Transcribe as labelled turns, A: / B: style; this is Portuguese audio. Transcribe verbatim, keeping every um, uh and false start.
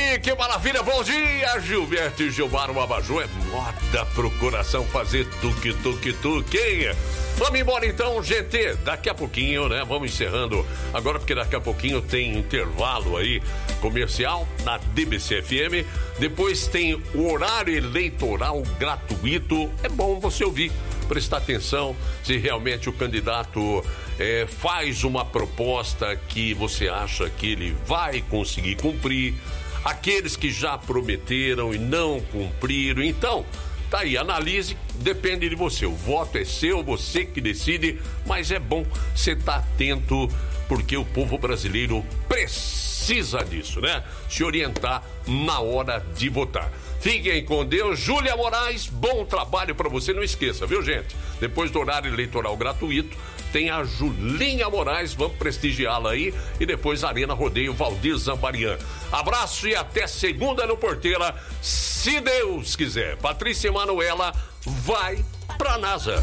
A: aí, que maravilha, bom dia, Gilberto e Gilmar, o abajur é moda pro coração fazer tuque, tuque, tuque. Vamos embora então, gente, daqui a pouquinho, né, vamos encerrando agora, porque daqui a pouquinho tem intervalo aí, comercial, na D B C F M, depois tem o horário eleitoral gratuito, é bom você ouvir, prestar atenção se realmente o candidato é, faz uma proposta que você acha que ele vai conseguir cumprir, aqueles que já prometeram e não cumpriram, então, tá aí, analise, depende de você, o voto é seu, você que decide, mas é bom você estar atento, porque o povo brasileiro precisa disso, né? Se orientar na hora de votar. Fiquem com Deus. Júlia Moraes, bom trabalho para você. Não esqueça, viu, gente? Depois do horário eleitoral gratuito, tem a Julinha Moraes. Vamos prestigiá-la aí. E depois Arena Rodeio Valdir Zambarian. Abraço e até segunda no Porteira, se Deus quiser. Patrícia Emanuela vai pra NASA.